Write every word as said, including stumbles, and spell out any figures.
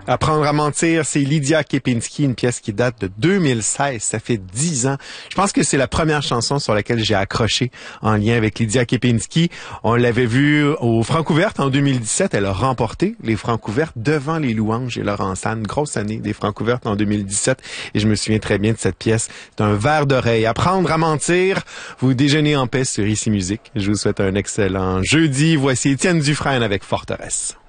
Apprendre à mentir, c'est Lydia Kepinski, une pièce qui date de deux mille seize. Ça fait dix ans. Je pense que c'est la première chanson sur laquelle j'ai accroché en lien avec Lydia Kepinski. On l'avait vue au Francouvertes en deux mille dix-sept. Elle a remporté les Francouvertes devant les Louanges et Laurent Sanne. Grosse année des Francouvertes en deux mille dix-sept. Et je me souviens très bien de cette pièce. C'est un verre d'oreille. Apprendre à mentir. Vous déjeunez en paix sur Ici Musique. Je vous souhaite un excellent jeudi. Voici Étienne Dufresne avec Forteresse.